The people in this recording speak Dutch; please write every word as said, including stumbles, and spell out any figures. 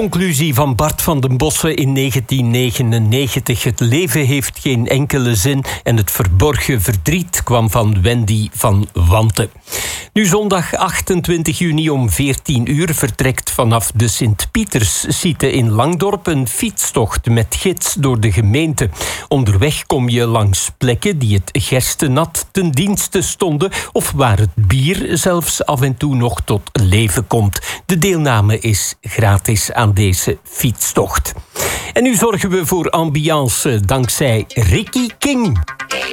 conclusie van Bart van den Bossen in negentien negenennegentig. Het leven heeft geen enkele zin en het verborgen verdriet kwam van Wendy van Wanten. Nu zondag achtentwintig juni om veertien uur vertrekt vanaf de Sint-Pieters-site in Langdorp een fietstocht met gids door de gemeente. Onderweg kom je langs plekken die het gerstenat ten dienste stonden of waar het bier zelfs af en toe nog tot leven komt. De deelname is gratis aan deze fietstocht. En nu zorgen we voor ambiance dankzij Ricky King.